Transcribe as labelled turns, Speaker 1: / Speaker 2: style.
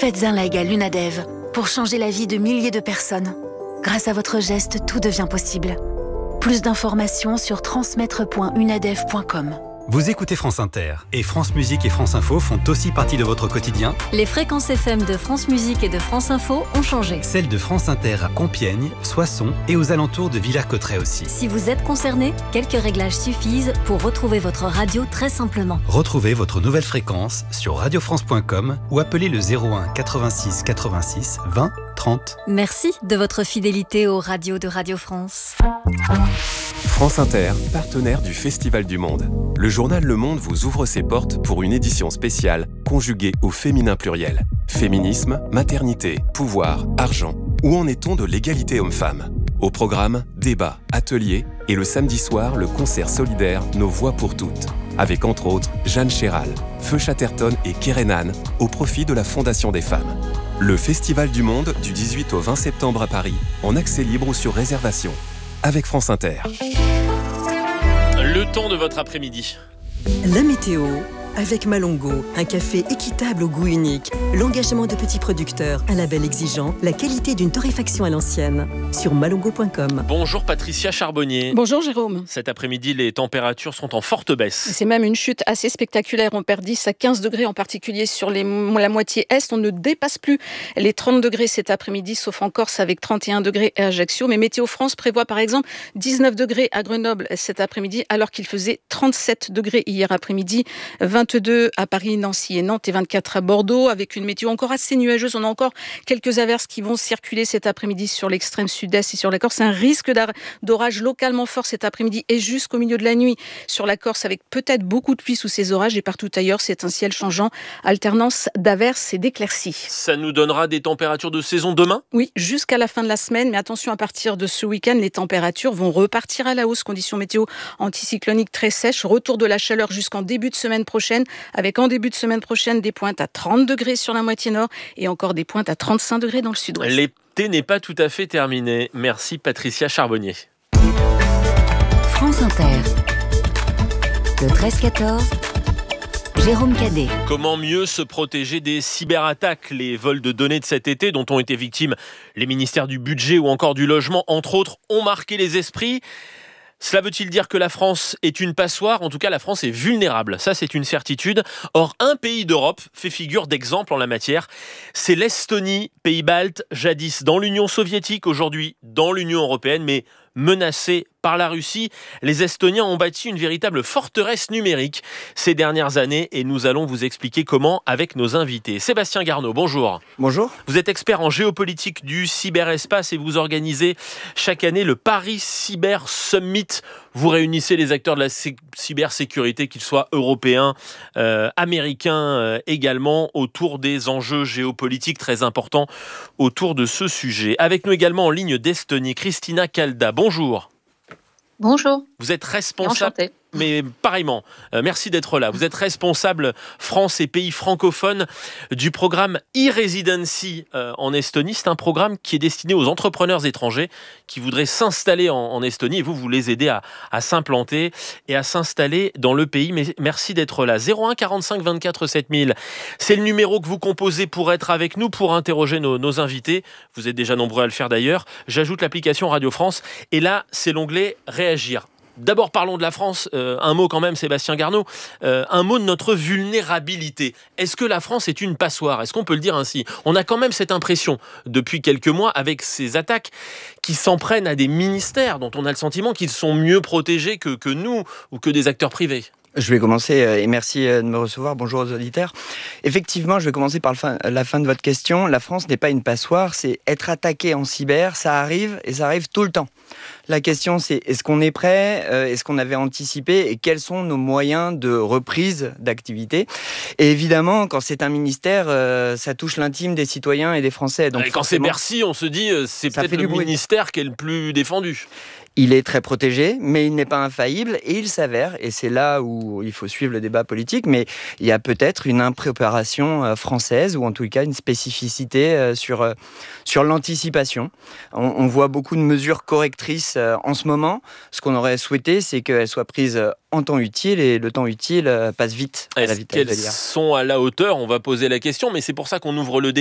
Speaker 1: Faites un leg à l'UNADEV pour changer la vie de milliers de personnes. Grâce à votre geste, tout devient possible. Plus d'informations sur transmettre.unadev.com.
Speaker 2: Vous écoutez France Inter et France Musique et France Info font aussi partie de votre quotidien.
Speaker 3: Les fréquences FM de France Musique et de France Info ont changé.
Speaker 2: Celles de France Inter à Compiègne, Soissons et aux alentours de Villers-Cotterêts aussi.
Speaker 3: Si vous êtes concerné, quelques réglages suffisent pour retrouver votre radio très simplement.
Speaker 2: Retrouvez votre nouvelle fréquence sur radiofrance.com ou appelez le 01 86 86 20 30.
Speaker 3: Merci de votre fidélité aux radios de Radio France.
Speaker 4: France Inter, partenaire du Festival du Monde. Le journal Le Monde vous ouvre ses portes pour une édition spéciale conjuguée au féminin pluriel. Féminisme, maternité, pouvoir, argent. Où en est-on de l'égalité homme-femme ? Au programme, débats, ateliers et le samedi soir, le concert solidaire Nos Voix pour toutes. Avec entre autres Jeanne Chéral, Feu Chatterton et Kérénan au profit de la Fondation des femmes. Le Festival du Monde du 18 au 20 septembre à Paris, en accès libre ou sur réservation. Avec France Inter.
Speaker 5: Le temps de votre après-midi.
Speaker 6: La météo avec Malongo, un café équitable au goût unique, l'engagement de petits producteurs, un label exigeant, la qualité d'une torréfaction à l'ancienne. Sur malongo.com.
Speaker 5: Bonjour Patricia Charbonnier.
Speaker 7: Bonjour Jérôme.
Speaker 5: Cet après-midi, les températures sont en forte baisse.
Speaker 7: C'est même une chute assez spectaculaire. On perd 10 à 15 degrés, en particulier sur la moitié est. On ne dépasse plus les 30 degrés cet après-midi, sauf en Corse avec 31 degrés à Ajaccio. Mais Météo France prévoit par exemple 19 degrés à Grenoble cet après-midi, alors qu'il faisait 37 degrés hier après-midi, 22 à Paris, Nancy et Nantes et 24 à Bordeaux, avec une météo encore assez nuageuse. On a encore quelques averses qui vont circuler cet après-midi sur l'extrême sud-est et sur la Corse. Un risque d'orage localement fort cet après-midi et jusqu'au milieu de la nuit sur la Corse, avec peut-être beaucoup de pluie sous ces orages, et partout ailleurs, c'est un ciel changeant, alternance d'averses et d'éclaircies.
Speaker 5: Ça nous donnera des températures de saison demain ?
Speaker 7: Oui, jusqu'à la fin de la semaine, mais attention, à partir de ce week-end, les températures vont repartir à la hausse. Conditions météo anticycloniques très sèches, retour de la chaleur jusqu'en début de semaine prochaine, avec en début de semaine prochaine des pointes à 30 degrés sur la moitié nord et encore des pointes à 35 degrés dans le sud-ouest.
Speaker 5: L'été n'est pas tout à fait terminé. Merci Patricia Charbonnier.
Speaker 3: France Inter. Le 13-14. Jérôme Cadet.
Speaker 5: Comment mieux se protéger des cyberattaques ? Les vols de données de cet été, dont ont été victimes les ministères du budget ou encore du logement, entre autres, ont marqué les esprits. Cela veut-il dire que la France est une passoire ? En tout cas, la France est vulnérable. Ça, c'est une certitude. Or, un pays d'Europe fait figure d'exemple en la matière. C'est l'Estonie, pays balte, jadis dans l'Union soviétique, aujourd'hui dans l'Union européenne, mais menacée par la Russie. Les Estoniens ont bâti une véritable forteresse numérique ces dernières années et nous allons vous expliquer comment avec nos invités. Sébastien Garnaud, bonjour.
Speaker 8: Bonjour.
Speaker 5: Vous êtes expert en géopolitique du cyberespace et vous organisez chaque année le Paris Cyber Summit. Vous réunissez les acteurs de la cybersécurité, qu'ils soient européens, américains également, autour des enjeux géopolitiques très importants autour de ce sujet. Avec nous également en ligne d'Estonie, Christina Calda. Bonjour.
Speaker 9: Bonjour.
Speaker 5: Vous êtes responsable.
Speaker 9: Enchantée.
Speaker 5: Mais pareillement, merci d'être là. Vous êtes responsable France et pays francophones du programme e-Residency en Estonie. C'est un programme qui est destiné aux entrepreneurs étrangers qui voudraient s'installer en Estonie. Et vous les aidez à s'implanter et à s'installer dans le pays. Mais merci d'être là. 01 45 24 7000, c'est le numéro que vous composez pour être avec nous, pour interroger nos invités. Vous êtes déjà nombreux à le faire d'ailleurs. J'ajoute l'application Radio France. Et là, c'est l'onglet Réagir. D'abord, parlons de la France. Un mot quand même, Sébastien Garnaud. Un mot de notre vulnérabilité. Est-ce que la France est une passoire ? Est-ce qu'on peut le dire ainsi ? On a quand même cette impression, depuis quelques mois, avec ces attaques qui s'en prennent à des ministères dont on a le sentiment qu'ils sont mieux protégés que nous ou que des acteurs privés.
Speaker 8: Je vais commencer, et merci de me recevoir. Bonjour aux auditeurs. Effectivement, je vais commencer par la fin de votre question. La France n'est pas une passoire, c'est être attaqué en cyber, ça arrive, et ça arrive tout le temps. La question, c'est est-ce qu'on est prêt ? Est-ce qu'on avait anticipé ? Et quels sont nos moyens de reprise d'activité ? Et évidemment, quand c'est un ministère, ça touche l'intime des citoyens et des Français. Donc
Speaker 5: et quand c'est Bercy, on se dit c'est peut-être le ministère qui est le plus défendu.
Speaker 8: Il est très protégé, mais il n'est pas infaillible, et il s'avère, et c'est là où il faut suivre le débat politique, mais il y a peut-être une impréparation française, ou en tout cas une spécificité sur l'anticipation. On voit beaucoup de mesures correctrices en ce moment. Ce qu'on aurait souhaité, c'est qu'elles soient prises en temps utile, et le temps utile passe vite.
Speaker 5: Est-ce qu'elles sont à la hauteur ? On va poser la question, mais c'est pour ça qu'on ouvre le débat.